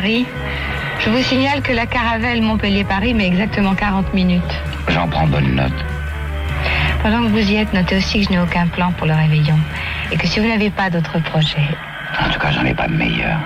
Paris. Je vous signale que la caravelle Montpellier-Paris met exactement 40 minutes. J'en prends bonne note. Pendant que vous y êtes, notez aussi que je n'ai aucun plan pour le réveillon. Et que si vous n'avez pas d'autres projets... En tout cas, j'en ai pas de meilleur.